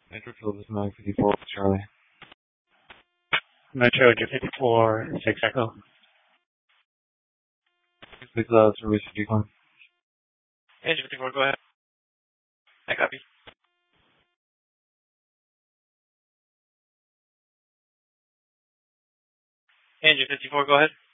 Metro, this is Mag 54, Charlie. Metro, 54, 6 Echo. 6 service decline. Engine 54, go ahead. I copy. Engine 54, go ahead.